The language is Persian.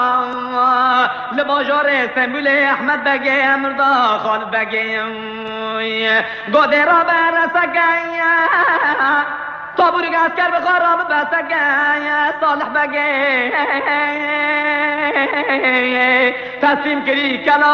لباجار سمبول احمد بگه مردا خان بگه گوده را برسگه تابور اسکر به خراب بسگه صالح بگه تسلیم کری کلا